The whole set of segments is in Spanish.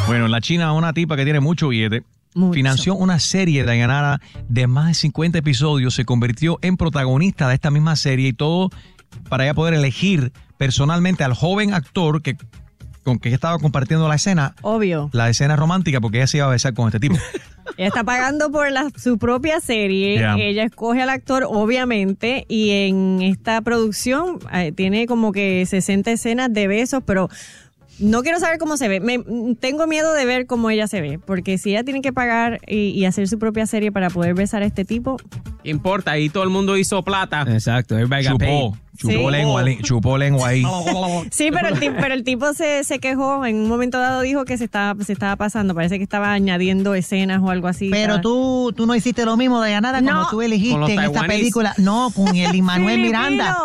Bueno, la China, una tipa que tiene mucho billete, financió una serie de Dayanara de más de 50 episodios, se convirtió en protagonista de esta misma serie y todo para ella poder elegir personalmente al joven actor con que estaba compartiendo la escena. Obvio. La escena romántica porque ella se iba a besar con este tipo. Ella está pagando por su propia serie. Yeah. Ella escoge al actor, obviamente, y en esta producción tiene como que 60 escenas de besos, pero no quiero saber cómo se ve. Tengo miedo de ver cómo ella se ve, porque si ella tiene que pagar y hacer su propia serie para poder besar a este tipo. Importa, ahí todo el mundo hizo plata. Exacto, everybody got paid. Chupó lengua ahí. Sí, pero el tipo se quejó. En un momento dado dijo que se estaba pasando. Parece que estaba añadiendo escenas o algo así. Pero tú no hiciste lo mismo, Dayanara, cuando tú elegiste en esta película. No, con el Lin-Manuel Miranda.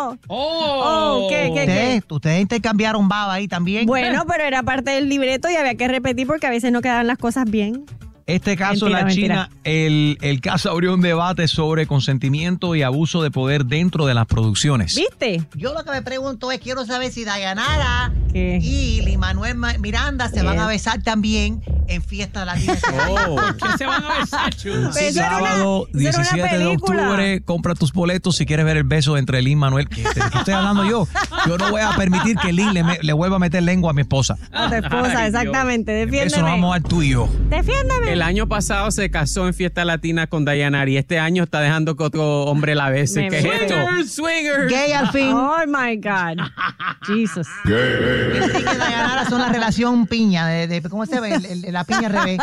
¿Qué? Ustedes intercambiaron baba ahí también. Bueno, pero era parte del libreto y había que repetir porque a veces no quedaban las cosas bien. Este caso, Mentira. China, el caso abrió un debate sobre consentimiento y abuso de poder dentro de las producciones. ¿Viste? Yo lo que me pregunto es, quiero saber si Dayanara ¿Qué? y Lin-Manuel Miranda se van a besar también en Fiesta Latina. ¿Qué se van a besar, Chulo? Pero eso era Sábado una 17 de película. octubre, compra tus boletos si quieres ver el beso entre Lin-Manuel. ¿Qué estoy hablando yo? Yo no voy a permitir que Lin le vuelva a meter lengua a mi esposa. A tu esposa, Ay, exactamente. Defiéndeme. Eso nos vamos a dar tú y yo. Defiéndeme. El año pasado se casó en Fiesta Latina con Dayanara y este año está dejando que otro hombre la bese. ¿Qué es esto? Swingers. Gay al fin. Oh my God. Jesus. Sí que Dayanara son la relación piña, ¿cómo se ve? La piña al revés.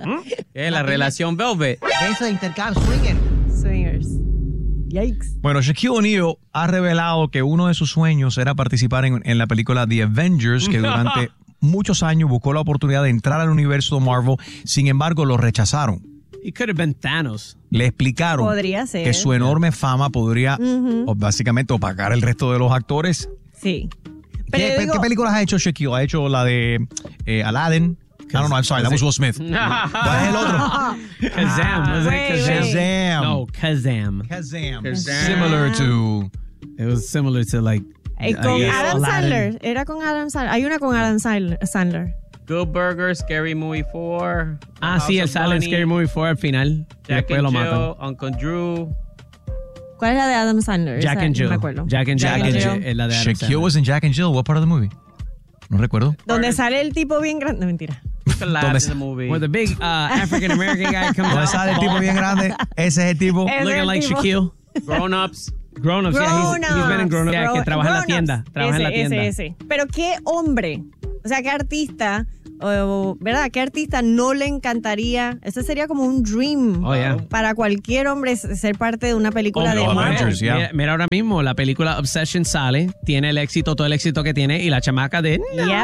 Es la relación Velvet. Eso de intercambio, swinger. Swingers. Yikes. Bueno, Shaquille O'Neal ha revelado que uno de sus sueños era participar en la película The Avengers, que durante muchos años buscó la oportunidad de entrar al universo de Marvel, sin embargo lo rechazaron. He could have been Thanos. Le explicaron Podría ser. que su enorme fama podría básicamente opacar el resto de los actores. Sí. ¿Qué películas ha hecho Shaquille? Ha hecho la de Aladdin. No, I'm sorry, that was Will Smith. ¿Cuál es el otro? Kazam. Was it Kazam? Shazam. No, Kazam. Kazam. Similar to... It was similar to like... Con guess Adam Aladdin. Sandler. Era con Adam Sandler. Hay una con Adam Sandler. Good Burger, Scary Movie 4. Sí, él sale en Scary Movie 4 al final. Jack Después and lo Jill, matan. Uncle Drew. ¿Cuál es la de Adam Sandler? Jack Esa, and Jill. No me acuerdo. Jack and Jill es la de Adam Shaquille Sandler. was in Jack and Jill. What part of the movie? No recuerdo. Donde sale el tipo bien grande. No, mentira. Look at in the movie. Where the big African American guy comes Donde out. sale el tipo bien grande. Ese es el tipo. Ese es Looking el like tipo. Shaquille. Grown Ups. Grown Ups. He's been in Grown Ups. Yeah, que trabaja en la tienda. Trabaja en la tienda. Ese. Pero qué hombre. O sea, qué artista. ¿Verdad? ¿Qué artista no le encantaría? Ese sería como un dream para cualquier hombre ser parte de una película de Marvel. Avengers, yeah. Mira ahora mismo, la película Obsession sale, tiene el éxito, todo el éxito que tiene, y la chamaca de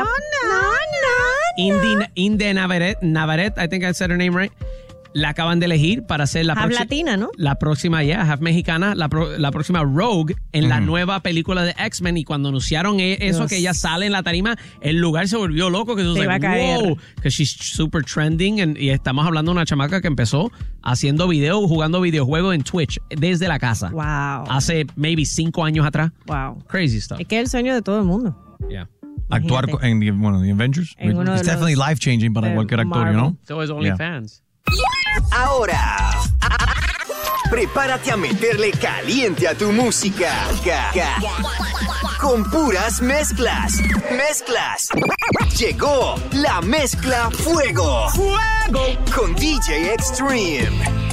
Inde Navarrete, I think I said her name right, la acaban de elegir para hacer la Half latina, ¿no? La próxima, half mexicana, la próxima Rogue en la nueva película de X-Men. Y cuando anunciaron eso, Dios. que ella sale en la tarima, el lugar se volvió loco. Que Se iba a caer. wow, que she's super trending. Y estamos hablando de una chamaca que empezó haciendo videos, jugando videojuegos en Twitch desde la casa. Wow. Hace maybe 5 años atrás. Wow. Crazy stuff. Es que es el sueño de todo el mundo. Yeah. Actuar en The Avengers. En uno de It's definitely los- life-changing para cualquier actor, you know? So is OnlyFans. Ahora, prepárate a meterle caliente a tu música. Con puras mezclas. Llegó la mezcla Fuego. Con DJ Extreme.